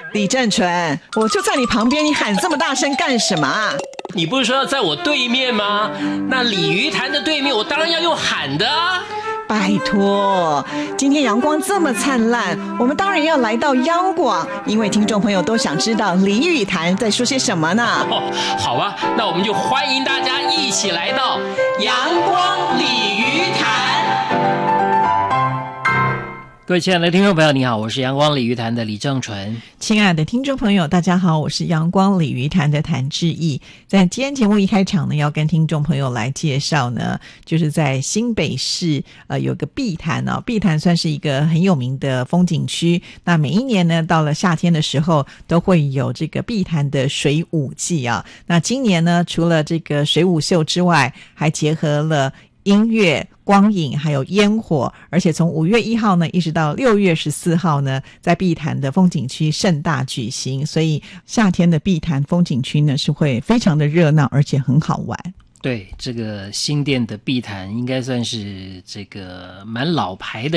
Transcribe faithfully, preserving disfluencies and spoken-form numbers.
李正淳，我就在你旁边，你喊这么大声干什么啊？ 你不是说要在我对面吗？那鲤鱼潭的对面，我当然要用喊的啊。 拜托，今天阳光这么灿烂，我们当然要来到央广，因为听众朋友都想知道鲤鱼潭在说些什么呢。 哦，好啊，那我们就欢迎大家一起来到阳光鲤鱼潭。各位亲爱的听众朋友，你好，我是阳光鲤鱼潭的李正淳。 亲爱的听众朋友，大家好，我是阳光鲤鱼潭的谭志毅。在今天节目一开场呢，要跟听众朋友来介绍呢，就是在新北市呃有个碧潭哦，碧潭算是一个很有名的风景区。那每一年呢，到了夏天的时候，都会有这个碧潭的水舞季啊。那今年呢，除了这个水舞秀之外，还结合了音乐、光影还有烟火，而且从五月一号呢一直到六月十四号呢，在碧潭的风景区盛大举行，所以夏天的碧潭风景区呢是会非常的热闹，而且很好玩。 对，这个新店的碧潭应该算是这个蛮老牌的